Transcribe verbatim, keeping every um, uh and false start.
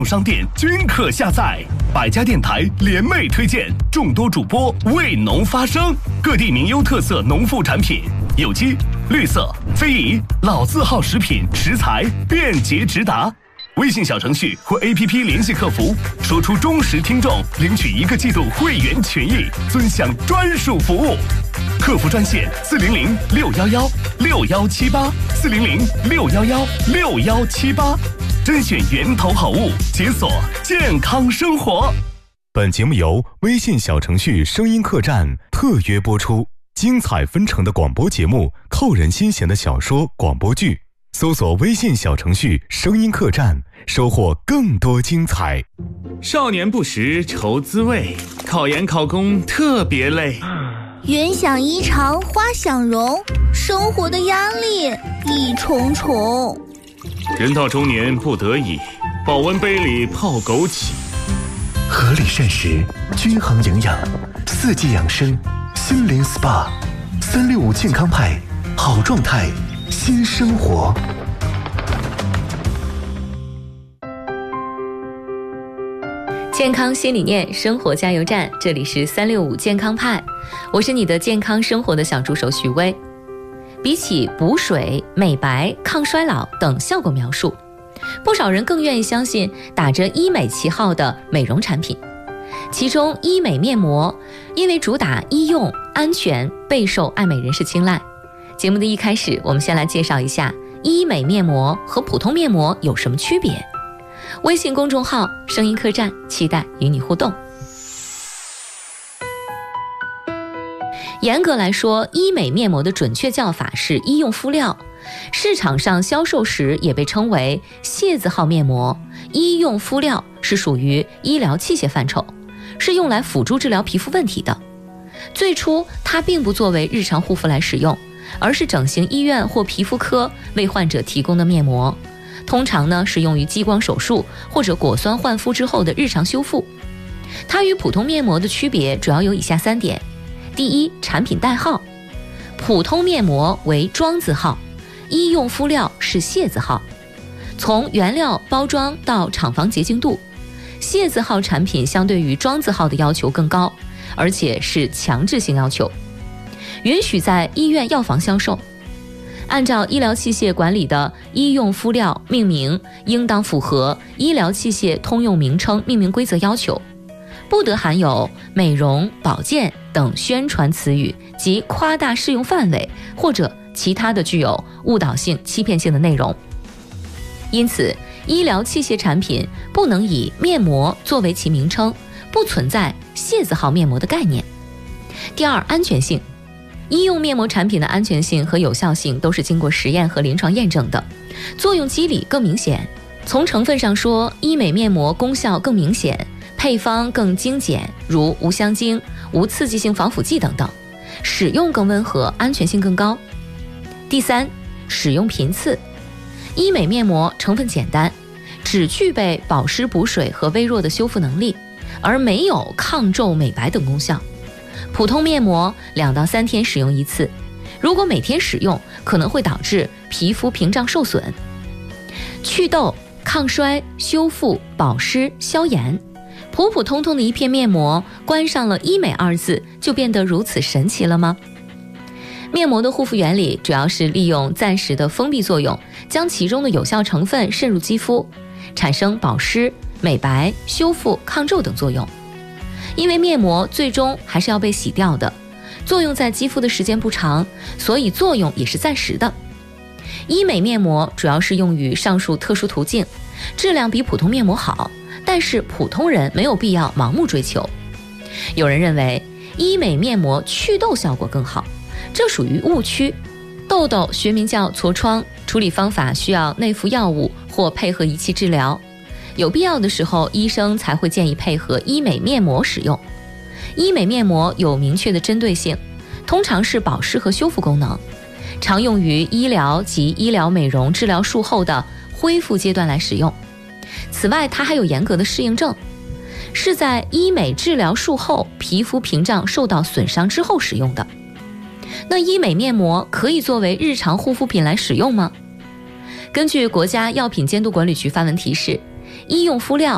商店均可下载，百家电台联袂推荐，众多主播为农发声，各地名优特色农副产品，有机、绿色、非遗、老字号食品食材便捷直达。微信小程序或 A P P 联系客服，说出忠实听众，领取一个季度会员权益，尊享专属服务。客服专线四零零六幺幺六幺七八四零零六幺幺六幺七八，甄选源头好物，解锁健康生活。 本节目由微信小程序声音客栈特约播出，精彩纷呈的广播节目，扣人心弦的小说广播剧。搜索微信小程序声音客栈，收获更多精彩。 少年不识愁滋味，考研考公特别累。 云想衣裳花想容，生活的压力一重重。 人到中年不得已，保温杯里泡枸杞。 合理膳食，均衡营养，四季养生，心灵 S P A， 三六五健康派，好状态新生活。 健康新理念，生活加油站，这里是三六五健康派，我是你的健康生活的小助手徐薇。比起补水、美白、抗衰老等效果描述，不少人更愿意相信打着医美旗号的美容产品。其中医美面膜因为主打医用、安全，备受爱美人士青睐。节目的一开始，我们先来介绍一下医美面膜和普通面膜有什么区别。微信公众号声音客栈，期待与你互动。严格来说，医美面膜的准确叫法是医用敷料，市场上销售时也被称为械字号面膜。医用敷料是属于医疗器械范畴，是用来辅助治疗皮肤问题的。最初它并不作为日常护肤来使用，而是整形医院或皮肤科为患者提供的面膜，通常呢是用于激光手术或者果酸焕肤之后的日常修复。它与普通面膜的区别主要有以下三点。第一，产品代号，普通面膜为庄字号，医用敷料是械字号。从原料、包装到厂房洁净度，械字号产品相对于庄字号的要求更高，而且是强制性要求，允许在医院药房销售。按照医疗器械管理的医用敷料命名应当符合医疗器械通用名称命名规则要求，不得含有美容、保健等宣传词语及夸大适用范围或者其他的具有误导性、欺骗性的内容。因此，医疗器械产品不能以面膜作为其名称，不存在械字号面膜的概念。第二，安全性。医用面膜产品的安全性和有效性都是经过实验和临床验证的，作用机理更明显。从成分上说，医美面膜功效更明显，配方更精简，如无香精、无刺激性防腐剂等等，使用更温和，安全性更高。第三，使用频次。医美面膜成分简单，只具备保湿补水和微弱的修复能力，而没有抗皱、美白等功效。普通面膜两到三天使用一次，如果每天使用，可能会导致皮肤屏障受损。祛痘、抗衰、修复、保湿、消炎，普普通通的一片面膜，关上了医美二字，就变得如此神奇了吗？面膜的护肤原理主要是利用暂时的封闭作用，将其中的有效成分渗入肌肤，产生保湿、美白、修复、抗皱等作用。因为面膜最终还是要被洗掉的，作用在肌肤的时间不长，所以作用也是暂时的。医美面膜主要是用于上述特殊途径，质量比普通面膜好，但是普通人没有必要盲目追求。有人认为医美面膜祛痘效果更好，这属于误区。痘痘学名叫痤疮，处理方法需要内服药物或配合仪器治疗，有必要的时候医生才会建议配合医美面膜使用。医美面膜有明确的针对性，通常是保湿和修复功能，常用于医疗及医疗美容治疗术后的恢复阶段来使用。此外，它还有严格的适应症，是在医美治疗术后皮肤屏障受到损伤之后使用的。那医美面膜可以作为日常护肤品来使用吗？根据国家药品监督管理局发文提示，医用敷料